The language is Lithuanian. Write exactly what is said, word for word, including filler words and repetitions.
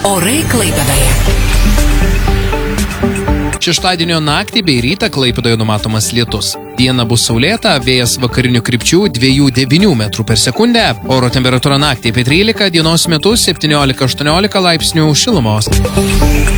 Orai Klaipėdoje. Šeštadienio naktį bei rytą Klaipėdoje numatomas lietus. Diena bus saulėta, vėjas vakarinių krypčių dviejų devynių metrų per sekundę. Oro temperatūra naktį apie trylika, dienos metu septyniolika aštuoniolika laipsnių šilumos.